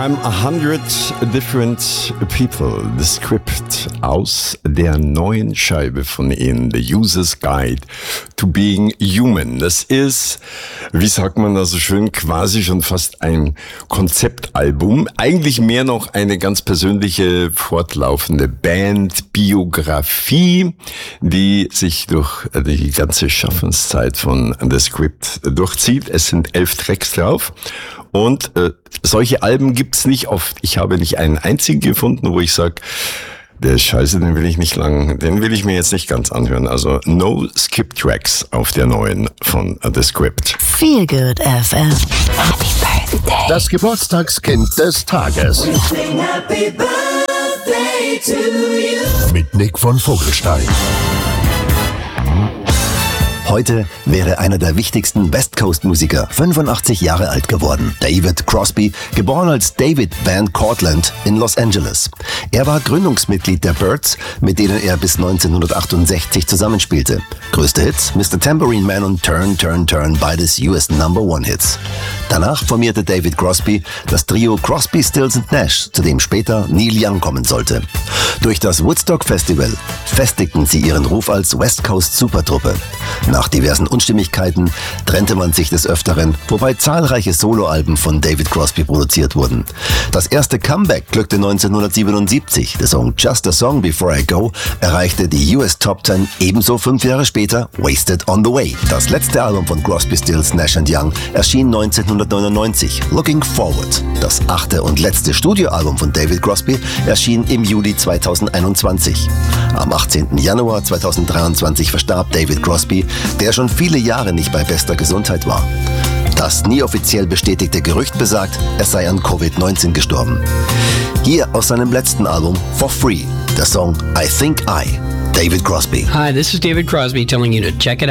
I'm 100 Different People, The Script aus der neuen Scheibe von ihnen, The User's Guide to Being Human. Das ist, wie sagt man da so schön, quasi schon fast ein Konzeptalbum. Eigentlich mehr noch eine ganz persönliche, fortlaufende Bandbiografie, die sich durch die ganze Schaffenszeit von The Script durchzieht. Es sind 11 Tracks drauf. Und solche Alben gibt's nicht oft. Ich habe nicht einen einzigen gefunden, wo ich sage, der ist scheiße, den will ich mir jetzt nicht ganz anhören. Also no skip tracks auf der neuen von The Script. Feel Good FM. Happy Birthday. Das Geburtstagskind des Tages. Happy birthday to you. Mit Nick von Vogelstein. Heute wäre einer der wichtigsten West Coast Musiker 85 Jahre alt geworden. David Crosby, geboren als David Van Cortlandt in Los Angeles. Er war Gründungsmitglied der Byrds, mit denen er bis 1968 zusammenspielte. Größte Hits: Mr. Tambourine Man und Turn, Turn, Turn, beides US #1 Hits. Danach formierte David Crosby das Trio Crosby, Stills & Nash, zu dem später Neil Young kommen sollte. Durch das Woodstock Festival festigten sie ihren Ruf als West Coast Supertruppe. Nach diversen Unstimmigkeiten trennte man sich des Öfteren, wobei zahlreiche Soloalben von David Crosby produziert wurden. Das erste Comeback glückte 1977. Der Song Just a Song Before I Go erreichte die US Top 10, ebenso 5 Jahre später Wasted on the Way. Das letzte Album von Crosby, Stills, Nash & Young erschien 1999, Looking Forward. Das 8. und letzte Studioalbum von David Crosby erschien im Juli 2021. Am 18. Januar 2023 verstarb David Crosby, der schon viele Jahre nicht bei bester Gesundheit war. Das nie offiziell bestätigte Gerücht besagt, er sei an Covid-19 gestorben. Hier aus seinem letzten Album For Free, der Song I Think I, David Crosby. Hi, this is David Crosby telling you to check it out.